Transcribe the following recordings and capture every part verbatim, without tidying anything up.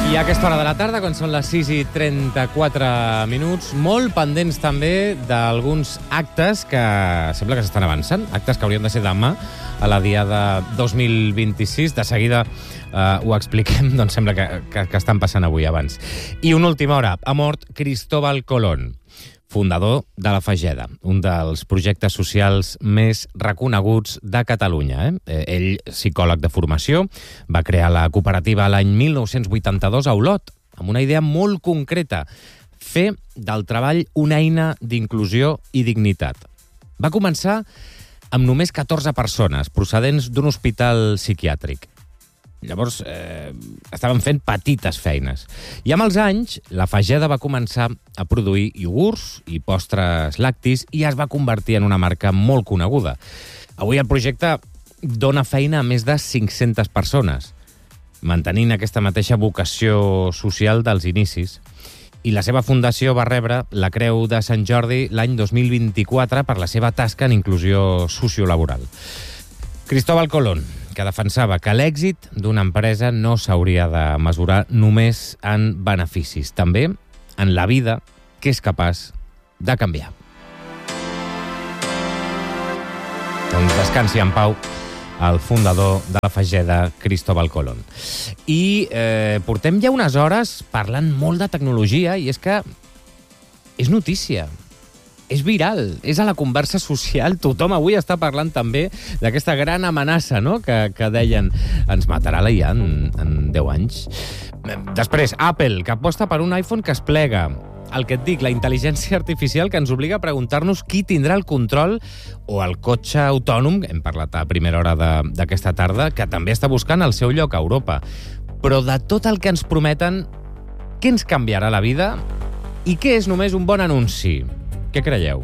I a aquesta hora de la tarda, quan són les sis i trenta-quatre minuts, molt pendents també d'alguns actes que sembla que s'estan avançant, actes que haurien de ser demà a la Diada dos mil vint-i-sis. De seguida eh, ho expliquem, doncs sembla que, que, que estan passant avui abans. I una última hora, ha mort Cristóbal Colón, fundador de la Fageda, un dels projectes socials més reconeguts de Catalunya. Eh? Ell, psicòleg de formació, va crear la cooperativa l'any mil nou-cents vuitanta-dos a Olot, amb una idea molt concreta: fer del treball una eina d'inclusió i dignitat. Va començar amb només catorze persones, procedents d'un hospital psiquiàtric. Llavors, eh, estaven fent petites feines. I amb els anys, la Fageda va començar a produir iogurts i postres lactis i es va convertir en una marca molt coneguda. Avui el projecte dona feina a més de cinc-centes persones, mantenint aquesta mateixa vocació social dels inicis. I la seva fundació va rebre la Creu de Sant Jordi l'any dos mil vint-i-quatre per la seva tasca en inclusió sociolaboral. Cristóbal Colón, que defensava que l'èxit d'una empresa no s'hauria de mesurar només en beneficis, també en la vida que és capaç de canviar. Doncs descansi en pau el fundador de la Fageda, Cristóbal Colón. I eh, portem ja unes hores parlant molt de tecnologia, i és que és notícia. És viral, és a la conversa social. Tothom avui està parlant també d'aquesta gran amenaça, no?, que, que deien ens matarà la I A en, en deu anys. Després, Apple, que aposta per un iPhone que es plega. El que et dic, la intel·ligència artificial que ens obliga a preguntar-nos qui tindrà el control, o el cotxe autònom, hem parlat a primera hora d'aquesta tarda, que també està buscant el seu lloc a Europa. Però de tot el que ens prometen, què ens canviarà la vida i què és només un bon anunci? Què creieu?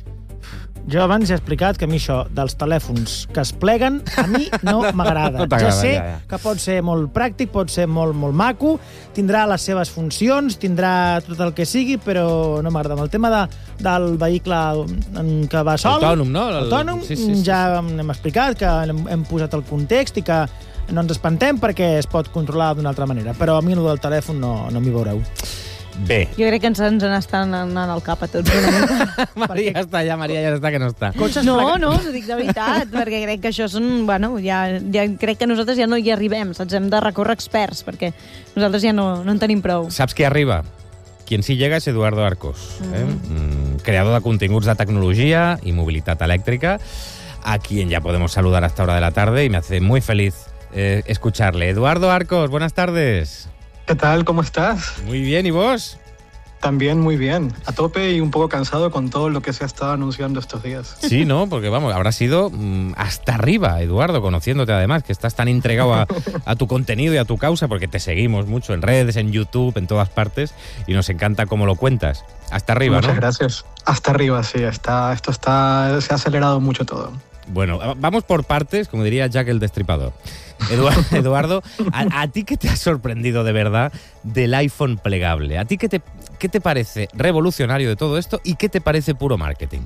Jo abans he explicat que a mi això dels telèfons que es pleguen, a mi no m'agrada. No ja sé ja, ja. que pot ser molt pràctic, pot ser molt, molt maco, tindrà les seves funcions, tindrà tot el que sigui, però no m'agrada. Amb el tema de, del vehicle que va sol... Autònom, no? El... Autònom, sí, sí, sí. ja hem explicat que hem, hem posat el context i que no ens espantem perquè es pot controlar d'una altra manera. Però a mi el del telèfon no, no m'hi veureu. Bé. Jo crec que ens, ens n'estan anant al cap a tots una mica. Maria està allà, Maria ja està que no està. No, no, us ho dic de veritat, perquè crec que això són... Bueno, ja, ja crec que nosaltres ja no hi arribem, saps? Hem de recórrer experts, perquè nosaltres ja no, no en tenim prou. Saps qui arriba? Quien sí llega es Eduardo Arcos, eh? mm, creador de continguts de tecnología y movilidad eléctrica, a quien ya podemos saludar a esta hora de la tarde, y me hace muy feliz eh, escucharle. Eduardo Arcos, buenas tardes. ¿Qué tal? ¿Cómo estás? Muy bien, ¿y vos? También muy bien. A tope y un poco cansado con todo lo que se ha estado anunciando estos días. Sí, ¿no? Porque, vamos, habrá sido mmm, hasta arriba, Eduardo, conociéndote además, que estás tan entregado a, a tu contenido y a tu causa, porque te seguimos mucho en redes, en YouTube, en todas partes, y nos encanta cómo lo cuentas. Hasta arriba, Muchas ¿no? gracias. Hasta arriba, sí. Está, esto está, se ha acelerado mucho todo. Bueno, vamos por partes, como diría Jack el Destripador. Eduardo, Eduardo ¿a, ¿a ti qué te ha sorprendido de verdad del iPhone plegable? ¿A ti qué te, qué te parece revolucionario de todo esto y qué te parece puro marketing?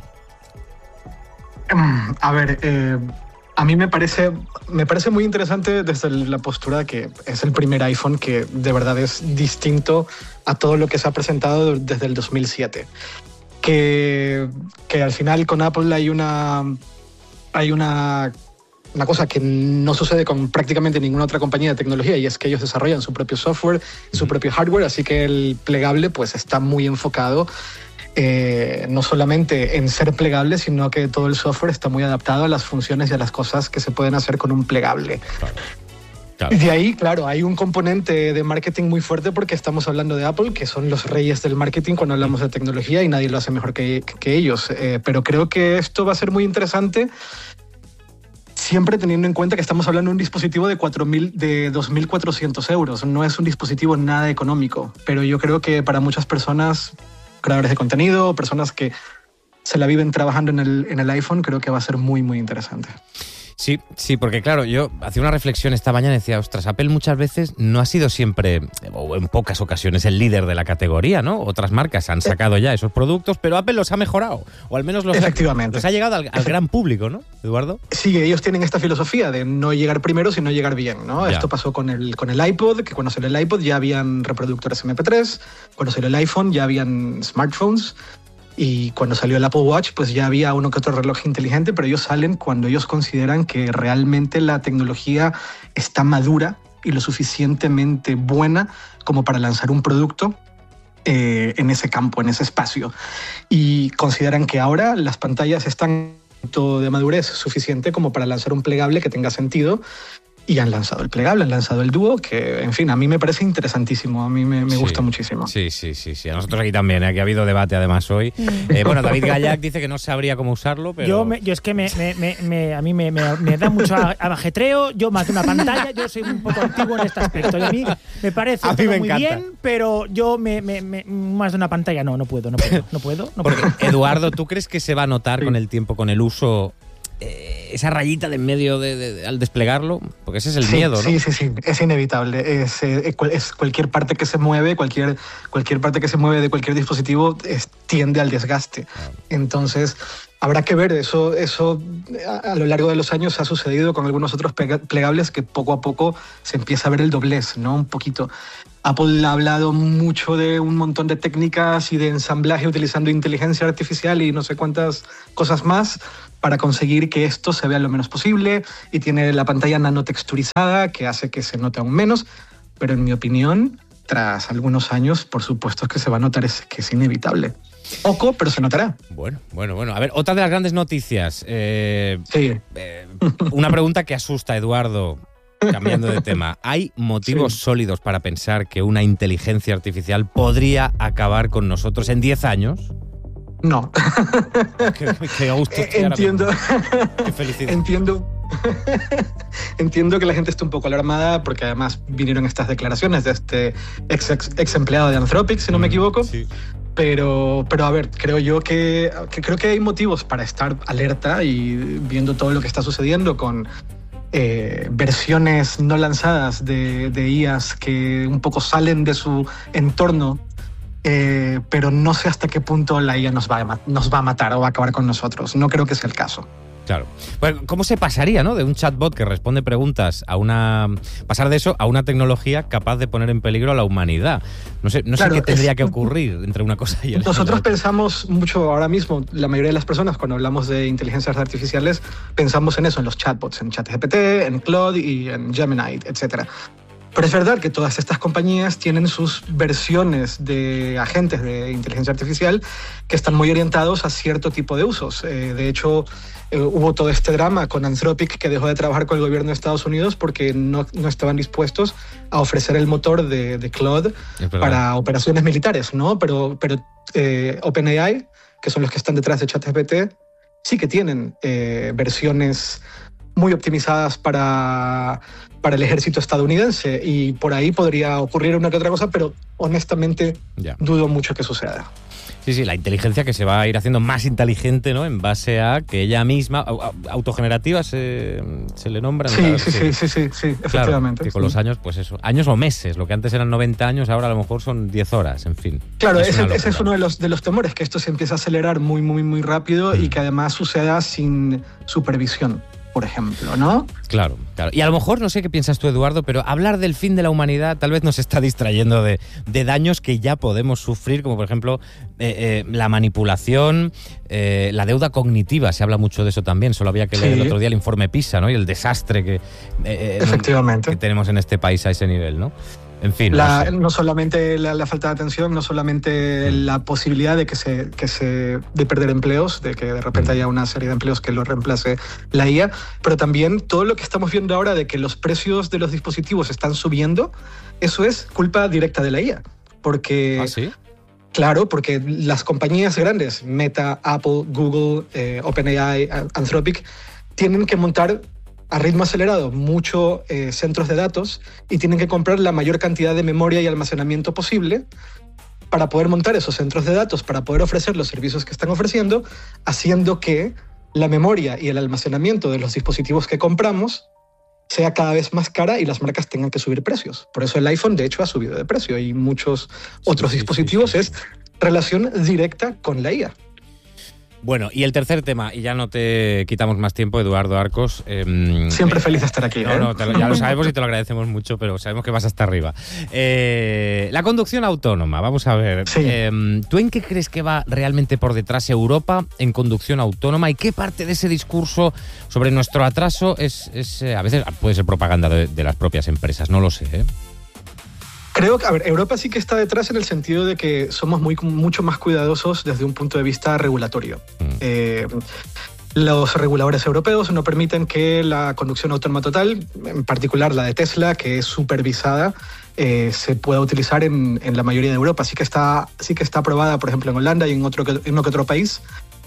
A ver, eh, a mí me parece, me parece muy interesante desde la postura que es el primer iPhone que de verdad es distinto a todo lo que se ha presentado desde el dos mil siete. Que, que al final con Apple hay una... Hay una, una cosa que no sucede con prácticamente ninguna otra compañía de tecnología, y es que ellos desarrollan su propio software, su propio hardware, así que el plegable pues está muy enfocado eh, no solamente en ser plegable, sino que todo el software está muy adaptado a las funciones y a las cosas que se pueden hacer con un plegable. Claro. Claro. Y de ahí, claro, hay un componente de marketing muy fuerte porque estamos hablando de Apple, que son los reyes del marketing cuando hablamos de tecnología, y nadie lo hace mejor que, que ellos. Eh, pero creo que esto va a ser muy interesante, siempre teniendo en cuenta que estamos hablando de un dispositivo de, cuatro mil, de dos mil cuatrocientos euros. No es un dispositivo nada económico, pero yo creo que para muchas personas, creadores de contenido, personas que se la viven trabajando en el, en el iPhone, creo que va a ser muy, muy interesante. Sí, sí, porque claro, yo hacía una reflexión esta mañana y decía, ostras, Apple muchas veces no ha sido siempre, o en pocas ocasiones, el líder de la categoría, ¿no? Otras marcas han sacado ya esos productos, pero Apple los ha mejorado, o al menos los, Efectivamente. Ha, los ha llegado al, al gran público, ¿no, Eduardo? Sí, ellos tienen esta filosofía de no llegar primero, sino llegar bien, ¿no? Ya. Esto pasó con el, con el iPod, que cuando salió el iPod ya habían reproductores eme pe tres, cuando salió el iPhone ya habían smartphones, y cuando salió el Apple Watch, pues ya había uno que otro reloj inteligente, pero ellos salen cuando ellos consideran que realmente la tecnología está madura y lo suficientemente buena como para lanzar un producto eh, en ese campo, en ese espacio. Y consideran que ahora las pantallas están de madurez suficiente como para lanzar un plegable que tenga sentido. Y han lanzado el plegable, han lanzado el dúo, que, en fin, a mí me parece interesantísimo, a mí me, me sí, gusta muchísimo. Sí, sí, sí, sí. A nosotros aquí también, aquí ha habido debate además hoy. Eh, bueno, David Gallac dice que no sabría cómo usarlo, pero... Yo, me, yo es que me, me, me, me, a mí me, me, me da mucho abajetreo, yo más de una pantalla, yo soy un poco antiguo en este aspecto. Y a mí me parece a mí todo me muy encanta. bien, pero yo me, me, me, más de una pantalla no, no puedo, no puedo, no puedo. No Porque, puedo. Eduardo, ¿tú crees que se va a notar Sí. con el tiempo, con el uso, eh, esa rayita de en medio de, de, de, al desplegarlo? Porque ese es el sí, miedo, ¿no? Sí, sí, sí, es inevitable. Es, eh, es cualquier parte que se mueve, cualquier, cualquier parte que se mueve de cualquier dispositivo es, tiende al desgaste. Entonces, habrá que ver, eso, eso a, a lo largo de los años ha sucedido con algunos otros plegables que poco a poco se empieza a ver el doblez, ¿no? Un poquito. Apple ha hablado mucho de un montón de técnicas y de ensamblaje utilizando inteligencia artificial y no sé cuántas cosas más para conseguir que esto se vea lo menos posible, y tiene la pantalla nanotexturizada que hace que se note aún menos, pero en mi opinión, tras algunos años, por supuesto que se va a notar, es que es inevitable. Poco, pero se notará. Bueno, bueno, bueno. A ver, otra de las grandes noticias. Eh, Sí. eh, una pregunta que asusta, Eduardo, cambiando de tema. ¿Hay motivos Sí. sólidos para pensar que una inteligencia artificial podría acabar con nosotros en diez años? No. Qué, qué gusto estoy ahora Entiendo. mismo. Qué felicidad. Entiendo. Entiendo que la gente esté un poco alarmada porque además vinieron estas declaraciones de este ex, ex, ex empleado de Anthropic, si no me equivoco. Sí. Pero, pero a ver, creo yo que, que creo que hay motivos para estar alerta y viendo todo lo que está sucediendo con eh, versiones no lanzadas de, de I As que un poco salen de su entorno. Eh, pero no sé hasta qué punto la I A nos va, a, nos va a matar o va a acabar con nosotros. No creo que sea el caso. Claro. Bueno, ¿cómo se pasaría, ¿no? De un chatbot que responde preguntas a una... pasar de eso a una tecnología capaz de poner en peligro a la humanidad? No sé, no Claro, sé qué tendría es- que ocurrir entre una cosa y la otra. Nosotros pensamos mucho ahora mismo, la mayoría de las personas cuando hablamos de inteligencias artificiales pensamos en eso, en los chatbots, en ChatGPT, en Claude y en Gemini, etcétera. Pero es verdad que todas estas compañías tienen sus versiones de agentes de inteligencia artificial que están muy orientados a cierto tipo de usos. Eh, de hecho, eh, hubo todo este drama con Anthropic, que dejó de trabajar con el gobierno de Estados Unidos porque no, no estaban dispuestos a ofrecer el motor de, de Claude para operaciones militares, ¿no? Pero, pero eh, OpenAI, que son los que están detrás de ChatGPT, sí que tienen eh, versiones muy optimizadas para, para el ejército estadounidense, y por ahí podría ocurrir una que otra cosa, pero honestamente Ya. dudo mucho que suceda. Sí, sí, la inteligencia que se va a ir haciendo más inteligente, ¿no? En base a que ella misma, au- au- autogenerativa se, se le nombra. Sí, sí, sí, sí, sí, sí, Claro, efectivamente. que con los años, pues eso, años o meses, lo que antes eran noventa años, ahora a lo mejor son diez horas, en fin. Claro, Es ese, una ese es locura. uno de los, de los temores, que esto se empieza a acelerar muy, muy, muy rápido Mm. y que además suceda sin supervisión, por ejemplo, ¿no? Claro, claro. Y a lo mejor, no sé qué piensas tú, Eduardo, pero hablar del fin de la humanidad tal vez nos está distrayendo de, de daños que ya podemos sufrir, como por ejemplo eh, eh, la manipulación, eh, la deuda cognitiva. Se habla mucho de eso también. Solo había que leer Sí. el otro día el informe PISA, ¿no? Y el desastre que, eh, eh, Efectivamente. que tenemos en este país a ese nivel, ¿no? En fin, La- no sé. no solamente la, la falta de atención, no solamente Mm. la posibilidad de que se, que se de perder empleos, de que de repente Mm. haya una serie de empleos que lo reemplace la I A, pero también todo lo que estamos viendo ahora de que los precios de los dispositivos están subiendo, eso es culpa directa de la I A, porque ¿Ah, sí? claro, porque las compañías grandes, Meta, Apple, Google, eh, OpenAI, Anthropic, tienen que montar a ritmo acelerado muchos eh, centros de datos y tienen que comprar la mayor cantidad de memoria y almacenamiento posible para poder montar esos centros de datos, para poder ofrecer los servicios que están ofreciendo, haciendo que la memoria y el almacenamiento de los dispositivos que compramos sea cada vez más cara y las marcas tengan que subir precios. Por eso el iPhone, de hecho, ha subido de precio y muchos otros sí, sí, dispositivos sí, sí. es relación directa con la I A. Bueno, y el tercer tema, y ya no te quitamos más tiempo, Eduardo Arcos. Eh, Siempre eh, feliz de estar aquí. No, ¿eh? no, te lo, ya lo sabemos y te lo agradecemos mucho, pero sabemos que vas hasta arriba. Eh, la conducción autónoma, vamos a ver. Sí. Eh, ¿Tú en qué crees que va realmente por detrás Europa en conducción autónoma y qué parte de ese discurso sobre nuestro atraso es, es a veces puede ser propaganda de, de las propias empresas? No lo sé, ¿eh? Creo que, a ver, Europa sí que está detrás en el sentido de que somos muy, mucho más cuidadosos desde un punto de vista regulatorio. Mm. Eh, los reguladores europeos no permiten que la conducción autónoma total, en particular la de Tesla, que es supervisada, eh, se pueda utilizar en, en la mayoría de Europa. Sí que está, sí que está aprobada, por ejemplo, en Holanda y en otro, en uno que otro país,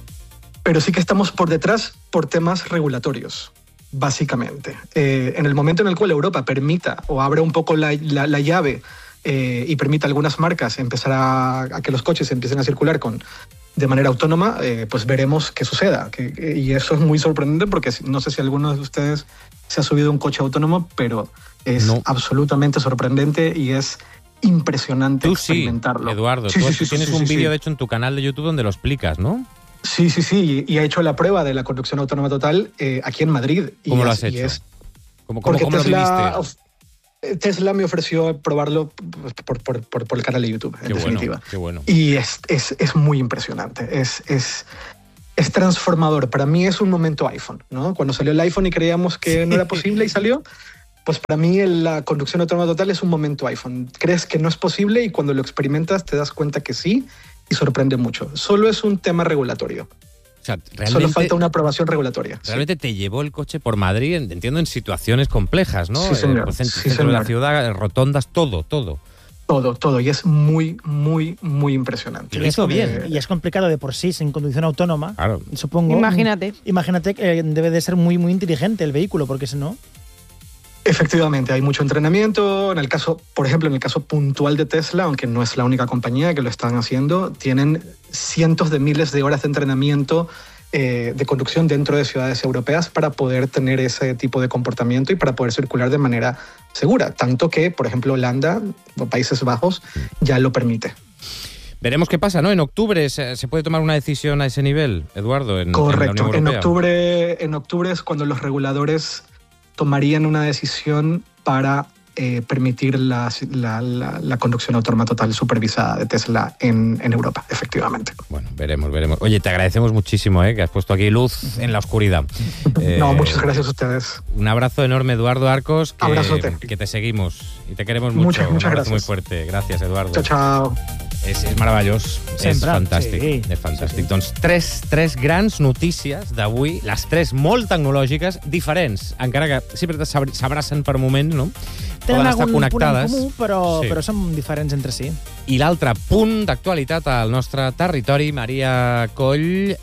pero sí que estamos por detrás por temas regulatorios. Básicamente. Eh, en el momento en el cual Europa permita o abra un poco la, la, la llave eh, y permita a algunas marcas empezar a, a que los coches empiecen a circular con, de manera autónoma, eh, pues veremos qué suceda. Que, que, y eso es muy sorprendente porque no sé si alguno de ustedes se ha subido a un coche autónomo, pero es no. absolutamente sorprendente y es impresionante tú experimentarlo. Sí, Eduardo, sí, tú, sí, tú sí, tienes sí, un sí, vídeo, sí. de hecho, en tu canal de YouTube donde lo explicas, ¿no? Sí, sí, sí, y ha hecho la prueba de la conducción autónoma total eh, aquí en Madrid. ¿Cómo y lo es, has hecho? Es, ¿Cómo, cómo, porque cómo Tesla, lo viviste? Tesla me ofreció probarlo por, por, por, por el canal de YouTube, en qué definitiva. Bueno, qué bueno. Y es, es, es muy impresionante, es, es, es transformador. Para mí es un momento iPhone, ¿no? Cuando salió el iPhone y creíamos que sí. no era posible y salió, pues para mí la conducción autónoma total es un momento iPhone. Crees que no es posible y cuando lo experimentas te das cuenta que sí, y sorprende mucho. Solo es un tema regulatorio. O sea, solo falta una aprobación regulatoria. Realmente sí. te llevó el coche por Madrid, entiendo, en situaciones complejas, ¿no? Sí, señor. El centro, sí, centro señor. de la ciudad, rotondas, todo, todo. Todo, todo. Y es muy, muy, muy impresionante. Y lo hizo bien. Y es complicado de por sí, sin conducción autónoma. Claro. Supongo. Imagínate. Imagínate que debe de ser muy, muy inteligente el vehículo, porque si no... Efectivamente, hay mucho entrenamiento. En el caso, por ejemplo, en el caso puntual de Tesla, aunque no es la única compañía que lo están haciendo, tienen cientos de miles de horas de entrenamiento eh, de conducción dentro de ciudades europeas para poder tener ese tipo de comportamiento y para poder circular de manera segura. Tanto que, por ejemplo, Holanda o Países Bajos ya lo permite. Veremos qué pasa, ¿no? En octubre se, se puede tomar una decisión a ese nivel, Eduardo, en, Correcto. en la Unión Europea. En octubre, en octubre es cuando los reguladores tomarían una decisión para eh, permitir la, la, la, la conducción autónoma total supervisada de Tesla en, en Europa, efectivamente. Bueno, veremos, veremos. Oye, te agradecemos muchísimo, ¿eh? Que has puesto aquí luz en la oscuridad. Eh, no, muchas gracias a ustedes. Un abrazo enorme, Eduardo Arcos. Que, Abrazote. Que te seguimos y te queremos mucho. Muchas, muchas un abrazo gracias. muy fuerte. Gracias, Eduardo. Chao, chao. És, és meravellós, Sempre, és fantàstic, sí. és fantàstic. Sí, sí. Doncs tres, tres grans notícies d'avui, les tres molt tecnològiques, diferents, encara que sempre s'abracen per moments, no? Tenen Poden estar algun connectades. punt en comú, però, Sí. però són diferents entre si. I l'altre punt d'actualitat al nostre territori, Maria Coll,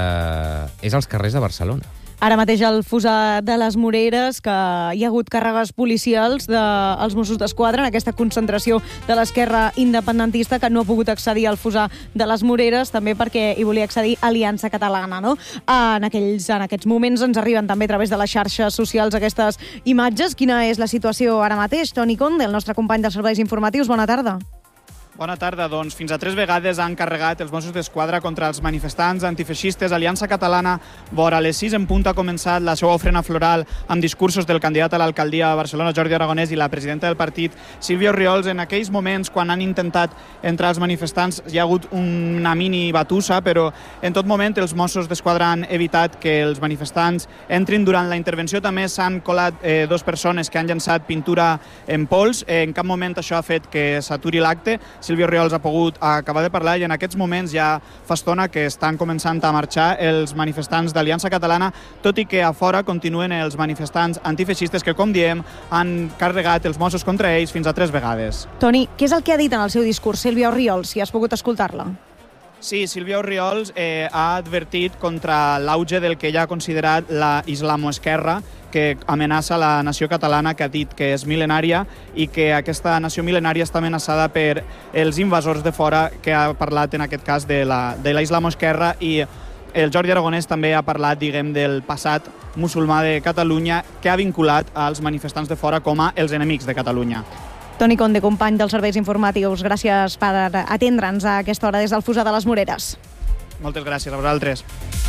eh, és als carrers de Barcelona. Ara mateix al Fossar de les Moreres, que hi ha hagut càrregues policials dels de, Mossos d'Esquadra en aquesta concentració de l'esquerra independentista que no ha pogut accedir al Fossar de les Moreres, també perquè hi volia accedir Aliança Catalana, no? En, aquells, en aquests moments ens arriben també a través de les xarxes socials aquestes imatges. Quina és la situació ara mateix? Toni Conde, el nostre company dels serveis informatius, bona tarda. Bona tarda. Doncs fins a tres vegades han carregat els Mossos d'Esquadra contra els manifestants antifeixistes. Aliança Catalana, vora les sis en punt, ha començat la seva ofrena floral amb discursos del candidat a l'alcaldia de Barcelona, Jordi Aragonès, i la presidenta del partit, Sílvia Orriols. En aquells moments, quan han intentat entrar els manifestants, hi ha hagut una mini batussa, però en tot moment els Mossos d'Esquadra han evitat que els manifestants entrin. Durant la intervenció també s'han colat eh, dos persones que han llançat pintura en pols. Eh, en cap moment això ha fet que s'aturi l'acte. Sílvia Orriols ha pogut acabar de parlar i en aquests moments ja fa estona que estan començant a marxar els manifestants d'Aliança Catalana, tot i que a fora continuen els manifestants antifeixistes que, com diem, han carregat els Mossos contra ells fins a tres vegades. Toni, què és el que ha dit en el seu discurs Sílvia Orriols, si has pogut escoltar-la? Sí, Sílvia Orriols eh, ha advertit contra l'auge del que ella ha considerat la islamoesquerra, que amenaça la nació catalana, que ha dit que és mil·lenària i que aquesta nació mil·lenària està amenaçada per els invasors de fora, que ha parlat en aquest cas de la, de la islamoesquerra, i el Jordi Aragonès també ha parlat, diguem, del passat musulmà de Catalunya que ha vinculat als manifestants de fora com a els enemics de Catalunya. Toni Conde, company dels serveis informatius, gràcies per atendre'ns a aquesta hora des del Fossar de les Moreres. Moltes gràcies a vosaltres.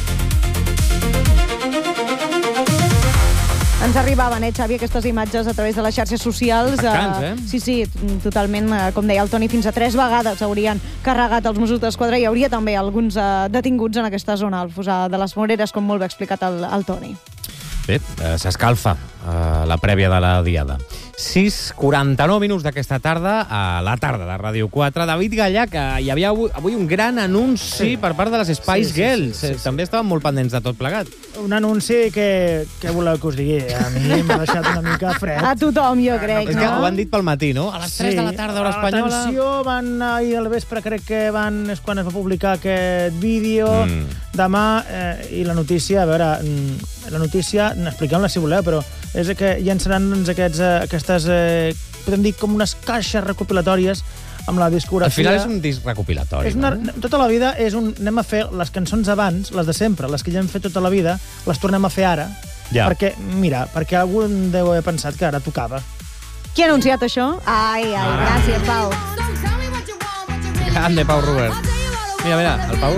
Ens arribaven, eh, Xavi, aquestes imatges a través de les xarxes socials. Impactants, eh? Sí, sí, totalment, com deia el Toni, fins a tres vegades haurien carregat els Mossos d'Esquadra i hi hauria també alguns eh, detinguts en aquesta zona, al Fossar de les Moreres, com molt bé ha explicat el, el Toni. Bé, eh, s'escalfa eh, la prèvia de la diada. sis quaranta-nou minuts d'aquesta tarda, a la tarda de Ràdio quatre. David Gallà, que hi havia avui, avui un gran anunci Sí. per part de les Spice Sí, sí, Girls. sí, sí, sí. També estaven molt pendents de tot plegat. Un anunci que, que voleu que us digui. A mi m'ha deixat una mica fred. A tothom, jo crec, És no? que ho han dit pel matí, no? A les tres de la tarda, hora espanyola. Atenció, van ahir al vespre, crec que van, és quan es va publicar aquest vídeo. Mm. Demà, eh, i la notícia, a veure, mm, la notícia, expliqueu-la si voleu, però és que llançaran doncs, aquests, eh, aquestes, eh, podem dir, com unes caixes recopilatòries amb la discografia. Al final és un disc recopilatori, És una, no? tota la vida és un... Anem a fer les cançons abans, les de sempre, les que ja hem fet tota la vida, les tornem a fer ara. Ja. Perquè, mira, perquè algú deu haver pensat que ara tocava. Qui ha anunciat això? Ai, ai, Ah. gràcies, Pau. Grande, Pau Robert. Mira, mira, el Pau...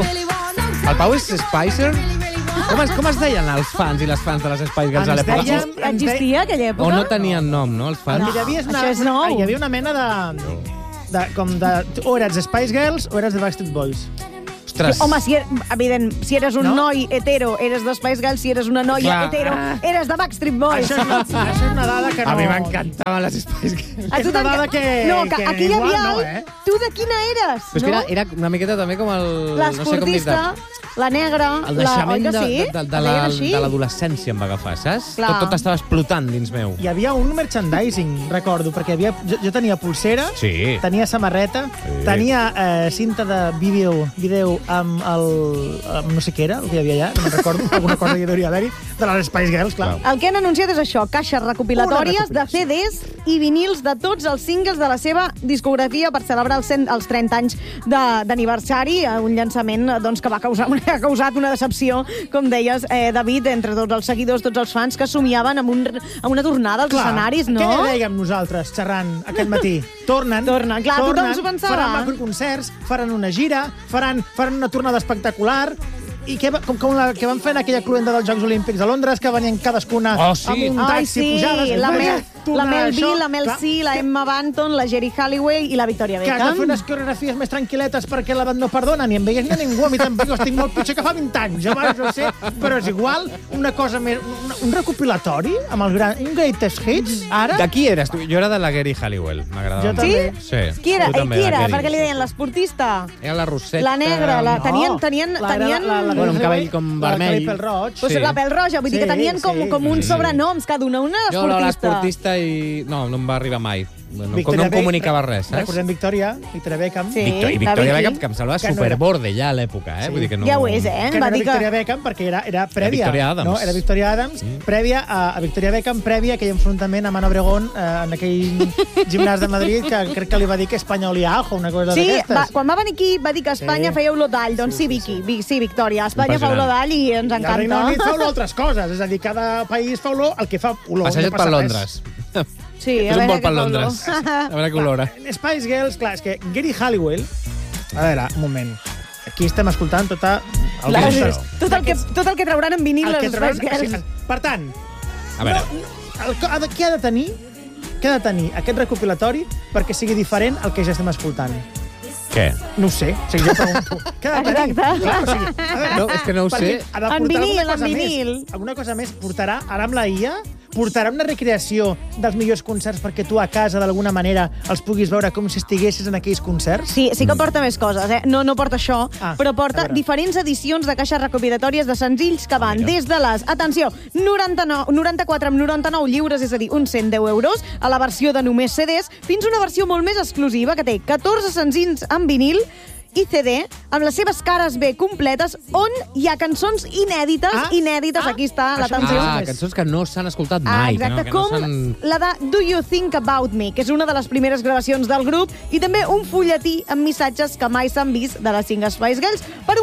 El Pau és Spicer? Com es, com es deien els fans i les fans de les Spice Girls a Ens l'època? deien- Existia aquella època? O no tenien nom, no, els fans? No. Hi havia una, això és nou. Hi havia una mena de... de com de, o eres de Spice Girls o eres de Backstreet Boys. Ostres. Home, si, er, evident, si eres un No? noi hetero, eres de Spice Girls, si eres una noia Clar. hetero, eres de Backstreet Boys. Això és, una, això és una dada que no... A mi m'encantaven les Spice Girls. A és tu una t'enca- dada que- No, que, que aquí hi igual havia no, el... eh? Tu de quina eres, Però és que no? era, era una miqueta també com el... no sé com dir-te. L'esportista, la negra, El la... naixement Oi de, que sí? de, de, de, Es deien la- així? de l'adolescència em va agafar, saps? Clar. Tot, tot estava explotant dins meu. Hi havia un merchandising, recordo, perquè havia, jo, jo tenia pulsera, Sí. tenia samarreta, Sí. tenia eh, cinta de vídeo, vídeo amb el... Amb no sé què era, el que hi havia allà, no me'n recordo, alguna cosa hi hauria d'haver-hi, de les Spice Girls, clar. Clar. El que han anunciat és això, caixes recopilatòries Una de C Ds i vinils de tots els singles de la seva discografia per celebrar els, cent, els trenta anys de- d'aniversari, un llançament doncs, que va causar, ha causat una decepció, com deies, eh, David, entre tots els seguidors, tots els fans que somiaven amb, un, amb una tornada als escenaris, no? Què dèiem nosaltres, xerrant aquest matí? Tornen. Tornen, clar, tothom tornen, s'ho pensava. Faran macroconcerts, faran una gira, faran, faran una tornada espectacular. I què, va- com, com la que van fer en aquella cluenda dels Jocs Olímpics de Londres, que venien cadascuna Oh, sí. amb un Ai, taxi sí, pujades. la Mel, la Mel B, això, la Mel clar, C, la Emma Banton, la Geri Halliway i la Victoria que has de Beckham. fer unes coreografies més tranquil·letes perquè la banda no perdona, ni em veies ni a ningú, a mi tampoc estic molt pitjor que fa vint anys, llavors no sé, però és igual, una cosa més, un, un recopilatori amb el gran, un greatest hits, ara... De qui eres tu? Jo era de la Gary Halliwell, m'agradava. Jo molt. també. Sí. Qui era? Tu Eh, també, qui la era? Gary. Perquè li deien l'esportista. Era la Rosetta. La negra, la, No. tenien, tenien, La- tenien... la, la, la, Bueno, un la- cabell com la, vermell. La pèl roig. Pues Sí. la pèl roja, vull dir que Sí, tenien com, sí. com uns Sí. sobrenoms, cada una, una Jo era esportista. l'esportista i... No, no em va arribar mai. No, no Victoria em Be- comunicava res, saps? Recordem Victoria, Victoria Beckham. Sí. Victor, I la Victoria Vicky. Beckham, que em semblava Que no era- superborde ja a l'època, eh? Sí. Vull dir que no... Ja ho és, eh? Que no Va era dir que... Victoria Beckham, perquè era, era prèvia. Victoria Adams. No, era Victoria Adams, mm. prèvia a, a Victoria Beckham, prèvia a aquell enfrontament amb Ana Obregón eh, en aquell gimnàs de Madrid, que crec que li va dir que Espanya olia ajo, una cosa Sí, d'aquestes. va, quan va venir aquí va dir que a Espanya Sí. feia olor d'all. Doncs sí, Sí, sí, Vicky, Vi- sí, Victòria. Espanya fa Impressionant. olor d'all i ens I el Regne encanta. Unit fa olor a altres coses, és a dir, cada país fa olor el que fa olor. Passeja't no passa per res. Londres. Sí, És a un veure vol què per fa olor. Londres. A veure què olora. Spice Girls, clar, és que Gary Halliwell... A veure, un moment. Aquí estem escoltant tota... El La, Què és això? tot, el que, tot el que trauran en vinil el que les trauran, Spice Girls. o sigui, per tant, A veure, el, ha de, què ha de tenir què ha de tenir aquest recopilatori perquè sigui diferent al que ja estem escoltant? què? No ho sé, o sigui, jo pregunto. Què ha de tenir? Exacte. Clar, o sigui, a veure, No, és que no ho perquè sé. ha de En portar vinil, alguna cosa en més. vinil. Alguna cosa més portarà, ara amb la I A, portarà una recreació dels millors concerts perquè tu a casa, d'alguna manera, els puguis veure com si estiguessis en aquells concerts? Sí, sí que porta més coses, eh? No, no porta això, Ah, però a porta veure. diferents edicions de caixes recopilatòries de senzills que van mira. des de les, atenció, noranta-nou, noranta-quatre amb noranta-nou lliures, és a dir, uns cent deu euros, a la versió de només C Ds, fins a una versió molt més exclusiva que té catorze senzills en vinil i C D, amb les seves cares B completes, on hi ha cançons inèdites, Ah, inèdites, ah, aquí està això l'atenció. Ah, més. cançons que no s'han escoltat Ah, mai. exacte, que no, que com no s'han... la de Do You Think About Me, que és una de les primeres gravacions del grup, i també un fulletí amb missatges que mai s'han vist de les cinc Spice Girls per un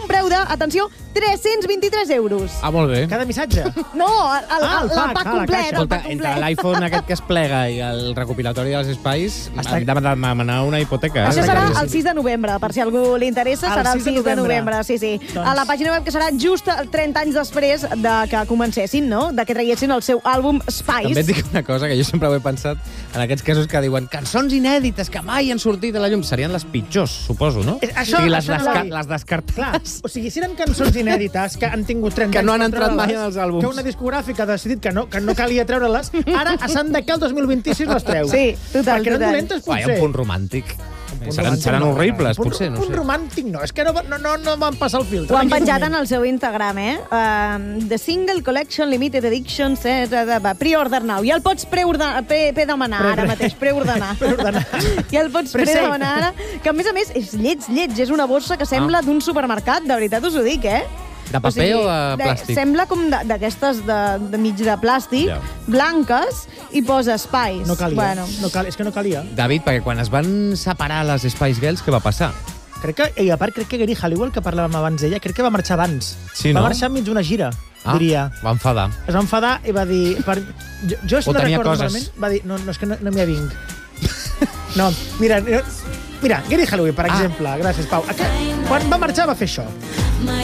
un preu de, atenció, tres-cents vint-i-tres euros. Ah, molt bé. Cada missatge. No, el, el, Ah, el el, el pack, pack ah, la complet. caixa. El Escolta, pack entre complet. l'iPhone aquest que es plega i el recopilatori dels espais, Està- hem de demanar una hipoteca. eh? Això serà sí, sí. el sis de novembre, per si a algú li interessa, El serà el sis de sis de novembre. novembre. Sí, sí. Doncs- A la pàgina web que serà just trenta anys després de que comencessin, no? De que traguessin el seu àlbum Spice. També et dic una cosa, que jo sempre ho he pensat, en aquests casos que diuen cançons inèdites que mai han sortit a la llum, serien les pitjors, suposo, no? Eh, això- o sigui, les, això no desca va dir. les Clar, descartades. o sigui, si eren cançons inèdites que han tingut trenta Que no anys han per entrat mai treure-les, en els àlbums. que una discogràfica ha decidit que no, que no calia treure-les, ara s'han de que el dos mil vint-sis les treu. Sí, total, Perquè eren total. dolentes, Uai, potser. un punt romàntic. punt Seran, romàntic seran no, horribles, un punt- potser, no Un sé. romàntic no, és que no, no, no, no van passar el filtre. Ho han en aquell penjat en moment. el seu Instagram, eh? Um, the Single Collection Limited Edition, eh, de- de- de- pre-order now. Ja el pots preordenar, pre, pre demanar Pre- ara pre- mateix, preordenar. Preordenar. Ja el pots Pre-save. pre-demanar ara. Que, a més a més, és lleig, lleig. És una bossa que sembla d'un supermercat, de veritat us ho dic, eh? De paper o de plàstic? Sembla com de- d'aquestes de, de mig de plàstic, Ja. blanques, i posa Spice. No calia. Bueno, No cal, és que no calia. David, perquè quan es van separar les Spice Girls, què va passar? Crec que, i a part, crec que Gary Halliwell, que parlàvem abans d'ella, crec que va marxar abans. Sí, va no? marxar enmig d'una gira, Ah, diria. va enfadar. Es va enfadar i va dir... Per... Jo, jo si O no tenia recordo coses. malament, va dir, no, no és que no, no m'hi avinc. No, mira, no, mira, Gary Halliwell, per Ah. exemple, gràcies, Pau. Aquest, quan va marxar va fer això.